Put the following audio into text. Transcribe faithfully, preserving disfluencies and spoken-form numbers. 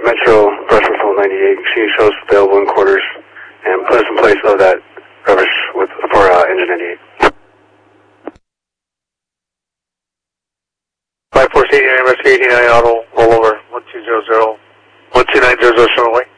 Metro brush patrol ninety-eight. She shows available in quarters and put us in place of that rubbish with for uh, engine ninety-eight. five four eight, investigate eighty-nine auto, roll over, one two zero zero, one two nine zero zero, show away.